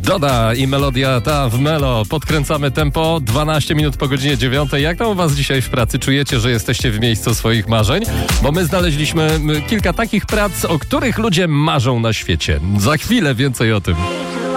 Doda i melodia ta w Melo. Podkręcamy tempo, 12 minut po godzinie 9. Jak tam u was dzisiaj w pracy? Czujecie, że jesteście w miejscu swoich marzeń? Bo my znaleźliśmy kilka takich prac, o których ludzie marzą na świecie. Za chwilę więcej o tym.